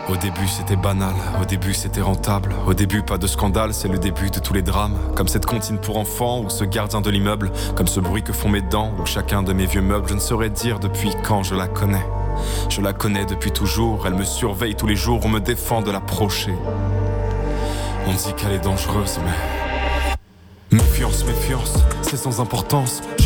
Au début c'était banal, au début c'était rentable. Au début pas de scandale, c'est le début de tous les drames. Comme cette comptine pour enfants ou ce gardien de l'immeuble. Comme ce bruit que font mes dents ou chacun de mes vieux meubles. Je ne saurais dire depuis quand je la connais. Je la connais depuis toujours, elle me surveille tous les jours. On me défend de l'approcher. On dit qu'elle est dangereuse mais... Méfiance, méfiance, c'est sans importance.